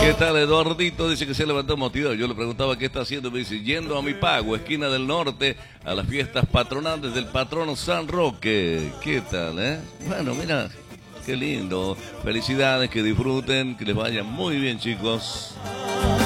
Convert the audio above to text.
¿Qué tal, Eduardito? Dice que se levantó motivado. Yo le preguntaba qué está haciendo. Me dice, yendo a mi pago, esquina del norte, a las fiestas patronales del patrono San Roque. ¿Qué tal, eh? Bueno, mira, qué lindo. Felicidades, que disfruten, que les vaya muy bien, chicos.